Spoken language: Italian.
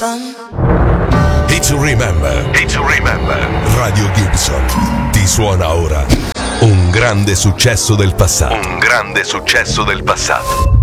Gibson. It's Remember. Radio Gibson ti suona ora un grande successo del passato.